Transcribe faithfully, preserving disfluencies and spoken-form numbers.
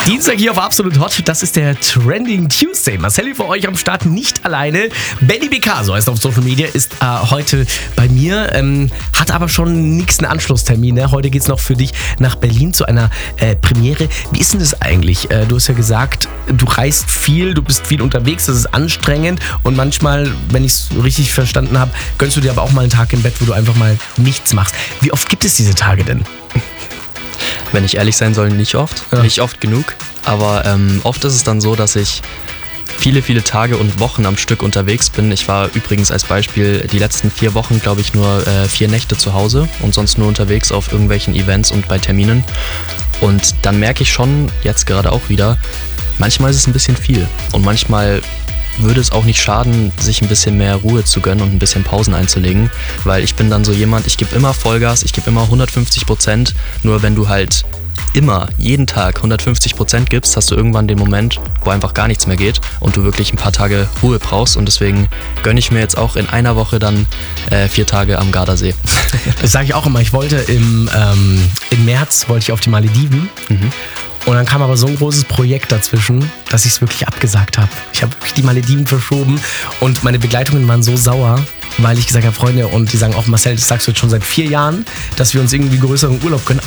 Dienstag hier auf Absolut Hot, das ist der Trending Tuesday. Marcel für euch am Start, nicht alleine. Benny B K, so heißt er auf Social Media, ist äh, heute bei mir, ähm, hat aber schon einen nächsten Anschlusstermin. Ne? Heute geht's noch für dich nach Berlin zu einer äh, Premiere. Wie ist denn das eigentlich? Äh, du hast ja gesagt, du reist viel, du bist viel unterwegs, das ist anstrengend und manchmal, wenn ich es richtig verstanden habe, gönnst du dir aber auch mal einen Tag im Bett, wo du einfach mal nichts machst. Wie oft gibt es diese Tage denn? Wenn ich ehrlich sein soll, nicht oft. Ja. Nicht oft genug. Aber ähm, oft ist es dann so, dass ich viele, viele Tage und Wochen am Stück unterwegs bin. Ich war übrigens als Beispiel die letzten vier Wochen, glaube ich, nur äh, vier Nächte zu Hause und sonst nur unterwegs auf irgendwelchen Events und bei Terminen. Und dann merke ich schon, jetzt gerade auch wieder, manchmal ist es ein bisschen viel. Und manchmal würde es auch nicht schaden, sich ein bisschen mehr Ruhe zu gönnen und ein bisschen Pausen einzulegen, weil ich bin dann so jemand, ich gebe immer Vollgas, ich gebe immer hundertfünfzig Prozent, nur wenn du halt immer, jeden Tag hundertfünfzig Prozent gibst, hast du irgendwann den Moment, wo einfach gar nichts mehr geht und du wirklich ein paar Tage Ruhe brauchst und deswegen gönne ich mir jetzt auch in einer Woche dann äh, vier Tage am Gardasee. Das sage ich auch immer, ich wollte im, ähm, im März wollte ich auf die Malediven. Mhm. Und dann kam aber so ein großes Projekt dazwischen, dass ich es wirklich abgesagt habe. Ich habe wirklich die Malediven verschoben und meine Begleitungen waren so sauer, weil ich gesagt habe, Freunde, und die sagen auch, Marcel, das sagst du jetzt schon seit vier Jahren, dass wir uns irgendwie größeren Urlaub gönnen.